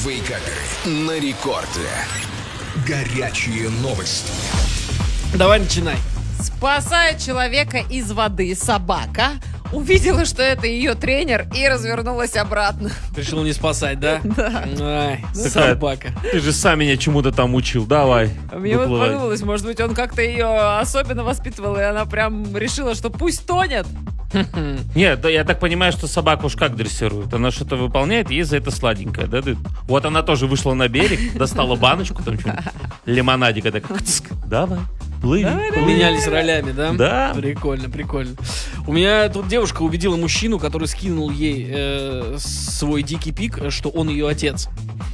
Вейкаперы на рекорде. Горячие новости. Давай начинай. Спасает человека из воды собака. Увидела, что это ее тренер, и развернулась обратно. Решил не спасать, да? Да. Ай, Такая, собака. Ты же сам меня чему-то там учил, давай. Мне вот выплывай. подумалось, может быть, он как-то ее особенно воспитывал, и она прям решила, что пусть тонет. Нет, да, я так понимаю, что собаку уж как дрессируют. Она что-то выполняет, ей за это сладенькое, да? Вот она тоже вышла на берег, достала баночку, там что-нибудь, лимонадика, так, давай, плыви. Давай, давай. Поменялись ролями, да? Да. Прикольно, прикольно. У меня тут девушка убедила мужчину, который скинул ей свой дикий пик, что он ее отец.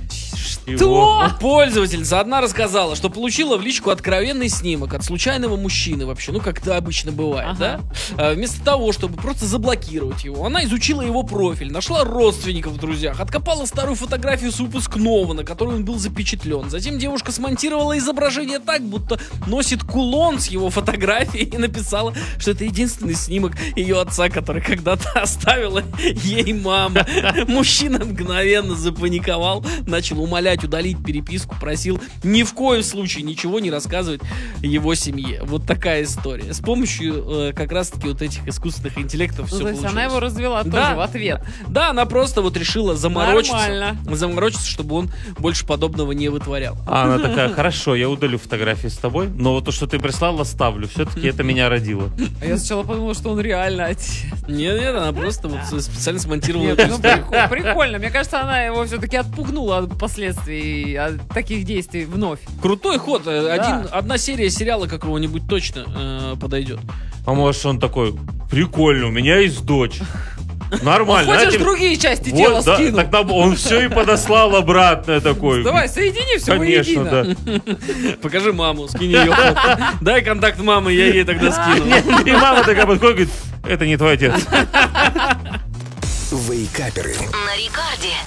Что? Пользовательница одна рассказала, что получила в личку откровенный снимок от случайного мужчины вообще, ну, как это обычно бывает, Ага. да? Вместо того, чтобы просто заблокировать его, она изучила его профиль, нашла родственников в друзьях, откопала старую фотографию с выпускного, на которой он был запечатлен. Затем девушка смонтировала изображение так, будто носит кулон с его фотографией, и написала, что это единственный снимок ее отца, который когда-то оставила ей мама. Мужчина мгновенно запаниковал, начал умолять удалить переписку, просил ни в коем случае ничего не рассказывать его семье. Вот такая история. С помощью как раз-таки вот этих искусственных интеллектов Ну, все то есть получилось. она его развела Да. тоже в ответ. Да, она просто вот решила Нормально. заморочиться, чтобы он больше подобного не вытворял. А она такая, хорошо, я удалю фотографии с тобой, но вот то, что ты прислала, ставлю. Все-таки это меня родило. А я сначала подумала, что он реально отец. Нет, она просто вот специально смонтировала Нет, эту ну историю. прикольно. Мне кажется, она его все-таки отпугнула от последствий от таких действий вновь. Крутой ход. Одна серия сериала какого-нибудь точно подойдет. А может он такой, прикольно, у меня есть дочь. Нормально. Хочешь, знаете, другие части вот, тела да, скину? тогда он все и подослал обратно такой. Давай, соедини все Конечно, воедино. да. Покажи маму, скинь ее фото. Дай контакт мамы, я ей тогда скину. И мама такая подходит, говорит, это не твой отец. Вейкаперы На рекорде.